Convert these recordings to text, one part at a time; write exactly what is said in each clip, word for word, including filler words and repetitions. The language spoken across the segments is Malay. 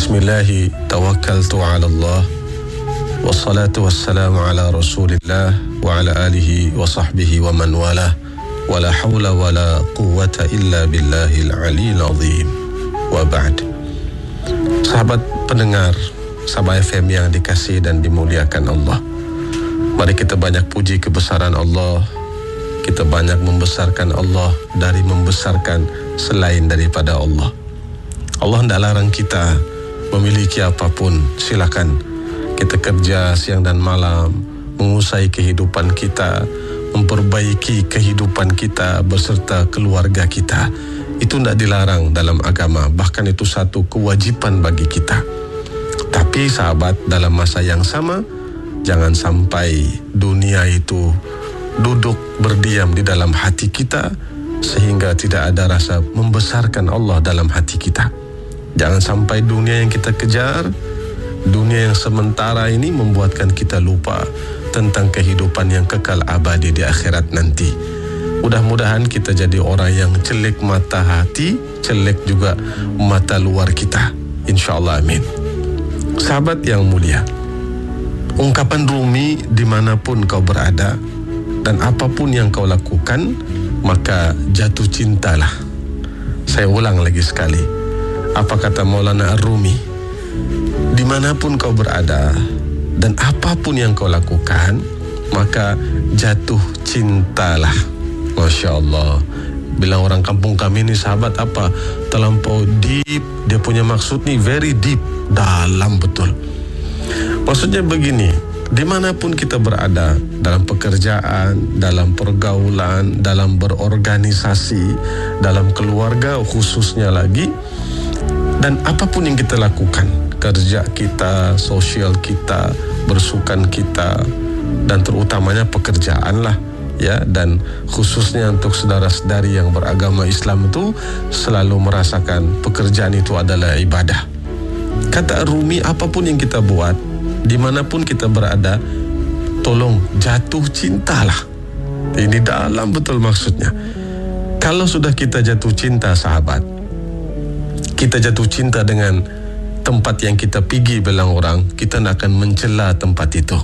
Bismillahi tawakkaltu ala Allah. Wassalatu wassalamu ala rasulillah wa ala alihi wa sahbihi wa man walah. Wa la hawla wa la quwwata illa billahil aliyil azim. Wa ba'd. Sahabat pendengar Sabah F M yang dikasihi dan dimuliakan Allah, mari kita banyak puji kebesaran Allah. Kita banyak membesarkan Allah dari membesarkan selain daripada Allah. Allah tidak larang kita memiliki apapun, silakan. Kita kerja siang dan malam, mengusai kehidupan kita, memperbaiki kehidupan kita beserta keluarga kita. Itu tidak dilarang dalam agama, bahkan itu satu kewajiban bagi kita. Tapi sahabat, dalam masa yang sama, jangan sampai dunia itu duduk berdiam di dalam hati kita sehingga tidak ada rasa membesarkan Allah dalam hati kita. Jangan sampai dunia yang kita kejar, dunia yang sementara ini membuatkan kita lupa tentang kehidupan yang kekal abadi di akhirat nanti. Mudah-mudahan kita jadi orang yang celik mata hati, celik juga mata luar kita. InsyaAllah, amin. Sahabat yang mulia, ungkapan Rumi, dimanapun kau berada dan apapun yang kau lakukan, maka jatuh cintalah. Saya ulang lagi sekali. Apa kata Maulana Ar-Rumi? Dimanapun kau berada dan apapun yang kau lakukan, maka jatuh cintalah. Masya Allah. Bilang orang kampung kami ini sahabat apa? Terlampau deep. Dia punya maksud nih very deep, dalam betul. Maksudnya begini, dimanapun kita berada, dalam pekerjaan, dalam pergaulan, dalam berorganisasi, dalam keluarga khususnya lagi, dan apapun yang kita lakukan, kerja kita, sosial kita, bersukan kita, dan terutamanya pekerjaan lah, ya. Dan khususnya untuk saudara-saudari yang beragama Islam itu selalu merasakan pekerjaan itu adalah ibadah. Kata Rumi, apapun yang kita buat, dimanapun kita berada, tolong jatuh cintalah. Ini dalam betul maksudnya. Kalau sudah kita jatuh cinta, sahabat, kita jatuh cinta dengan tempat yang kita pergi, bilang orang, kita tidak akan mencela tempat itu.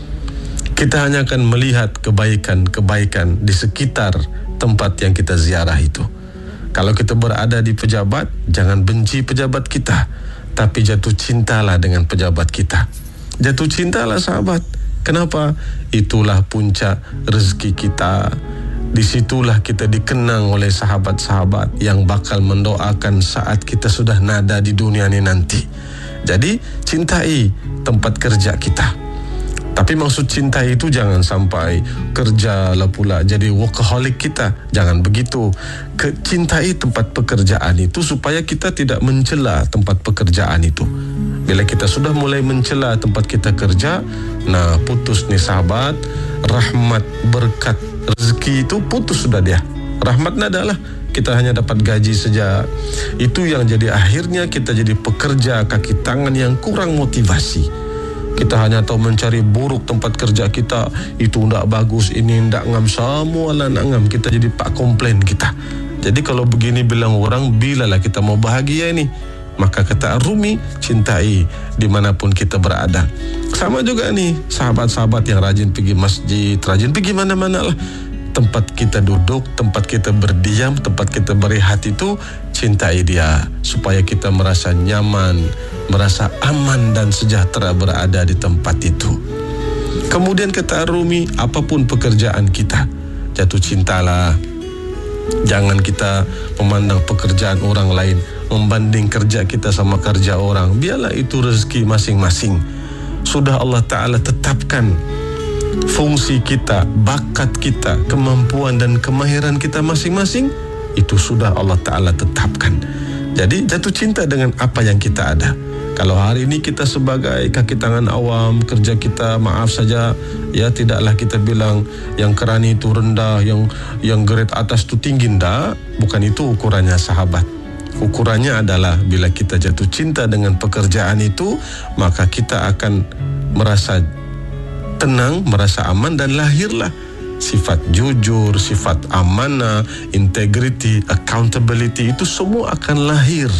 Kita hanya akan melihat kebaikan-kebaikan di sekitar tempat yang kita ziarah itu. Kalau kita berada di pejabat, jangan benci pejabat kita, tapi jatuh cintalah dengan pejabat kita. Jatuh cintalah, sahabat. Kenapa? Itulah puncak rezeki kita. Disitulah kita dikenang oleh sahabat-sahabat yang bakal mendoakan saat kita sudah nada di dunia ini nanti. Jadi cintai tempat kerja kita. Tapi maksud cinta itu jangan sampai kerja lah pula jadi workaholic kita. Jangan begitu. Cintai tempat pekerjaan itu supaya kita tidak mencela tempat pekerjaan itu. Bila kita sudah mulai mencela tempat kita kerja, nah putus nih sahabat, rahmat, berkat, rezeki itu putus sudah dia. Rahmatnya adalah kita hanya dapat gaji saja. Itu yang jadi akhirnya kita jadi pekerja kaki tangan yang kurang motivasi. Kita hanya tahu mencari buruk tempat kerja kita, itu tidak bagus, ini tidak ngam, semua lah nak ngam. Kita jadi pak komplain kita. Jadi kalau begini bilang orang, bilalah kita mau bahagia ini. Maka kata Rumi, cintai dimanapun kita berada. Sama juga nih sahabat-sahabat yang rajin pergi masjid, rajin pergi mana-mana lah. Tempat kita duduk, tempat kita berdiam, tempat kita berehat itu, cintai dia supaya kita merasa nyaman, merasa aman dan sejahtera berada di tempat itu. Kemudian kata Rumi, apapun pekerjaan kita, jatuh cintalah. Jangan kita memandang pekerjaan orang lain, membanding kerja kita sama kerja orang. Biarlah itu rezeki masing-masing. Sudah Allah Ta'ala tetapkan fungsi kita, bakat kita, kemampuan dan kemahiran kita masing-masing. Itu sudah Allah Ta'ala tetapkan. Jadi jatuh cinta dengan apa yang kita ada. Kalau hari ini kita sebagai kaki tangan awam, kerja kita maaf saja, ya tidaklah kita bilang yang kerani itu rendah, yang yang grade atas itu tinggi, enggak. Bukan itu ukurannya, sahabat. Ukurannya adalah bila kita jatuh cinta dengan pekerjaan itu, maka kita akan merasa tenang, merasa aman, dan lahirlah sifat jujur, sifat amanah, integrity, accountability, itu semua akan lahir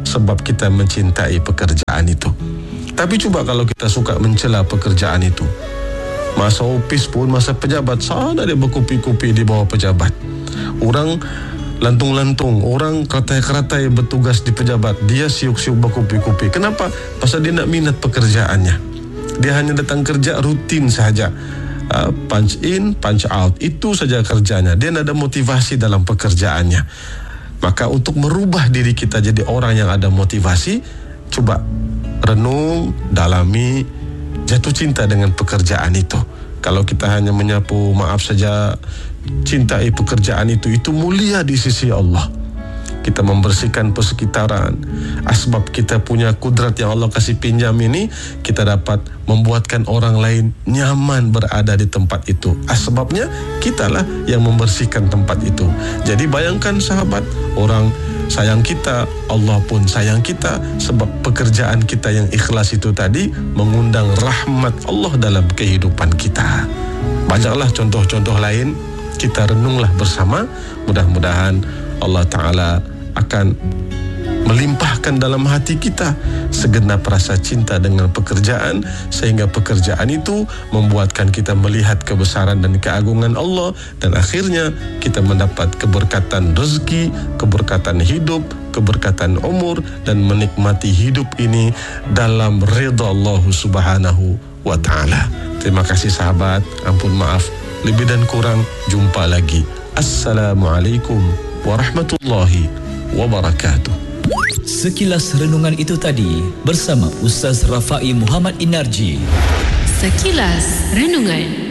sebab kita mencintai pekerjaan itu. Tapi cuba kalau kita suka mencela pekerjaan itu, masa ofis pun, masa pejabat, sana dia berkupi-kupi di bawah pejabat. Orang lantung-lantung, orang keratai-keratai bertugas di pejabat, dia siuk-siuk berkupi-kupi. Kenapa? Pasal dia nak minat pekerjaannya. Dia hanya datang kerja rutin saja, uh, punch in, punch out, itu saja kerjanya. Dia tidak ada motivasi dalam pekerjaannya. Maka untuk merubah diri kita jadi orang yang ada motivasi, coba renung, dalami, jatuh cinta dengan pekerjaan itu. Kalau kita hanya menyapu, maaf saja, cintai pekerjaan itu, itu mulia di sisi Allah. Kita membersihkan persekitaran, asbab kita punya kudrat yang Allah kasih pinjam ini, kita dapat membuatkan orang lain nyaman berada di tempat itu. Asbabnya kitalah yang membersihkan tempat itu. Jadi bayangkan sahabat, orang sayang kita, Allah pun sayang kita, sebab pekerjaan kita yang ikhlas itu tadi mengundang rahmat Allah dalam kehidupan kita. Banyaklah contoh-contoh lain, kita renunglah bersama. Mudah-mudahan Allah Ta'ala akan melimpahkan dalam hati kita segenap rasa cinta dengan pekerjaan, sehingga pekerjaan itu membuatkan kita melihat kebesaran dan keagungan Allah, dan akhirnya kita mendapat keberkatan rezeki, keberkatan hidup, keberkatan umur, dan menikmati hidup ini dalam ridha Allah Subhanahu wa Ta'ala. Terima kasih sahabat, ampun maaf lebih dan kurang, jumpa lagi. Assalamualaikum warahmatullahi wabarakatuh. Sekilas renungan itu tadi bersama Ustaz Rafai Muhammad Inarji. Sekilas renungan.